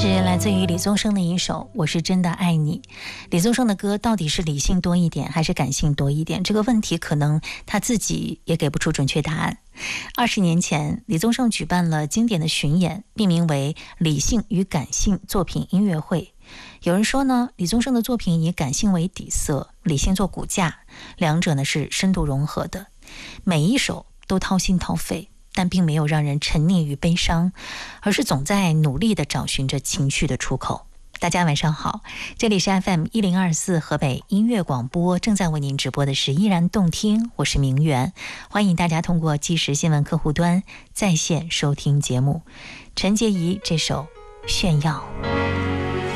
是来自于李宗盛的一首《我是真的爱你》。李宗盛的歌到底是理性多一点还是感性多一点？这个问题可能他自己也给不出准确答案。20年前，李宗盛举办了经典的巡演，命名为《理性与感性作品音乐会》。有人说呢，李宗盛的作品以感性为底色，理性做骨架，两者呢是深度融合的，每一首都掏心掏肺，但并没有让人沉溺于悲伤，而是总在努力地找寻着情绪的出口。大家晚上好，这里是 FM1024 河北音乐广播，正在为您直播的是依然动听，我是明媛，欢迎大家通过即时新闻客户端在线收听节目。陈洁仪这首炫耀。